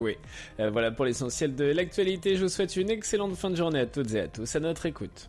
Oui, voilà pour l'essentiel de l'actualité. Je vous souhaite une excellente fin de journée à toutes et à tous à notre écoute.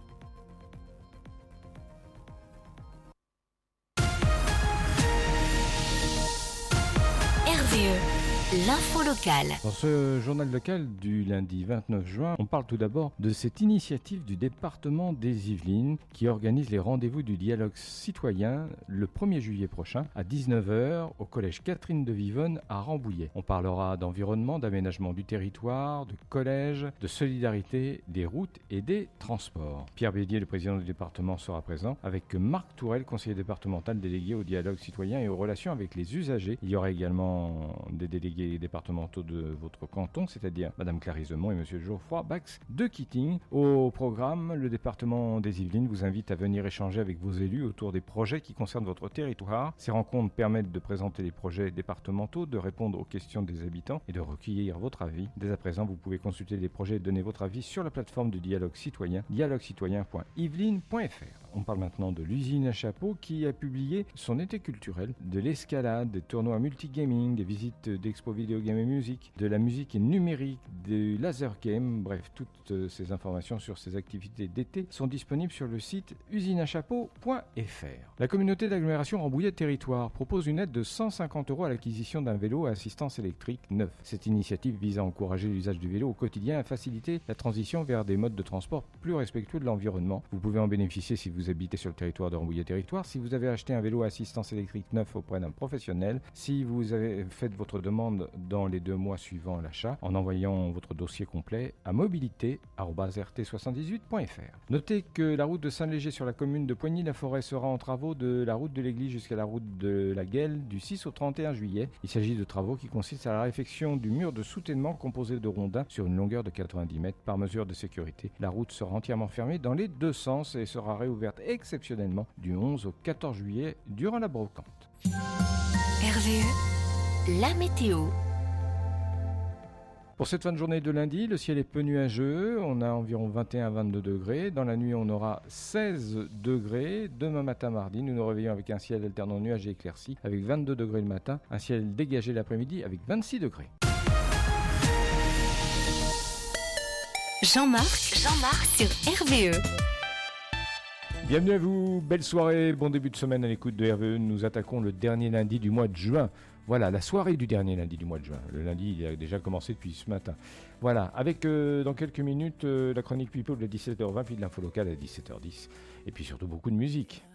L'info locale. Dans ce journal local du lundi 29 juin, on parle tout d'abord de cette initiative du département des Yvelines qui organise les rendez-vous du dialogue citoyen le 1er juillet prochain à 19h au collège Catherine de Vivonne à Rambouillet. On parlera d'environnement, d'aménagement du territoire, de collège, de solidarité, des routes et des transports. Pierre Bédier, le président du département, sera présent avec Marc Tourelle, conseiller départemental délégué au dialogue citoyen et aux relations avec les usagers. Il y aura également des délégués départementaux de votre canton, c'est-à-dire Madame Clarisse Demont et Monsieur Geoffroy Bax de Keating. Au programme, le département des Yvelines vous invite à venir échanger avec vos élus autour des projets qui concernent votre territoire. Ces rencontres permettent de présenter les projets départementaux, de répondre aux questions des habitants et de recueillir votre avis. Dès à présent, vous pouvez consulter les projets et donner votre avis sur la plateforme du dialogue citoyen, dialoguecitoyen.yvelines.fr. On parle maintenant de l'usine à chapeau qui a publié son été culturel, de l'escalade, des tournois multigaming, des visites d'expo vidéo game et musique, de la musique numérique, du laser game, bref, toutes ces informations sur ces activités d'été sont disponibles sur le site usineachapeau.fr. La communauté d'agglomération Rambouillet Territoire propose une aide de 150 € à l'acquisition d'un vélo à assistance électrique neuf. Cette initiative vise à encourager l'usage du vélo au quotidien et à faciliter la transition vers des modes de transport plus respectueux de l'environnement. Vous pouvez en bénéficier si vous habitez sur le territoire de Rambouillet Territoire, si vous avez acheté un vélo à assistance électrique neuf auprès d'un professionnel, si vous avez fait votre demande dans les 2 mois suivant l'achat en envoyant votre dossier complet à mobilité@rt78.fr. Notez que la route de Saint-Léger sur la commune de Poigny-la-Forêt sera en travaux de la route de l'église jusqu'à la route de la Guelle du 6 au 31 juillet. Il s'agit de travaux qui consistent à la réfection du mur de soutènement composé de rondins sur une longueur de 90 mètres. Par mesure de sécurité, la route sera entièrement fermée dans les 2 sens et sera réouverte exceptionnellement du 11 au 14 juillet durant la brocante. RVE, la météo. Pour cette fin de journée de lundi, le ciel est peu nuageux, on a environ 21 à 22 degrés. Dans la nuit, on aura 16 degrés. Demain matin, mardi, nous nous réveillons avec un ciel alternant nuages et éclaircis, avec 22 degrés le matin, un ciel dégagé l'après-midi avec 26 degrés. Jean-Marc sur RVE. Bienvenue à vous, belle soirée, bon début de semaine à l'écoute de RVE. Nous attaquons le dernier lundi du mois de juin. Voilà, la soirée du dernier lundi du mois de juin. Le lundi, il a déjà commencé depuis ce matin. Voilà, avec dans quelques minutes la chronique People de 17h20, puis de l'info locale à 17h10. Et puis surtout beaucoup de musique.